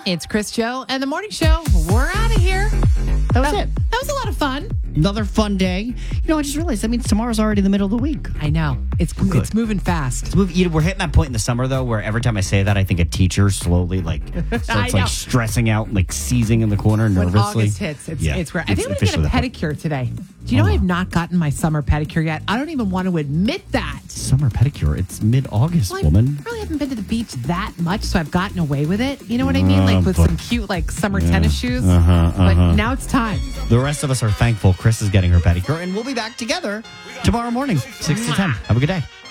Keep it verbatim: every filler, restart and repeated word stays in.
It's Chris, Joe, and the morning show. We're out of here. That was That, it. that was a lot of fun. Another fun day. You know, I just realized that means tomorrow's already the middle of the week. I know. It's Good. it's moving fast. It's move- you know, we're hitting that point in the summer, though, where every time I say that, I think a teacher slowly, like, starts, I know. like, stressing out, like, seizing in the corner When nervously. August hits, it's Yeah, it's great. I it's think I'm going to get a officially that point. pedicure today. Do you know Oh. I have not gotten my summer pedicure yet? I don't even want to admit that. Summer pedicure. It's mid-August, Well, woman. I really haven't been to the beach that much, so I've gotten away with it. You know what I mean? Like with but- some cute, like summer tennis shoes. Uh-huh, But uh-huh. now it's time. The rest of us are thankful Chris is getting her pedicure, and we'll be back together tomorrow morning, six to ten. Have a good day.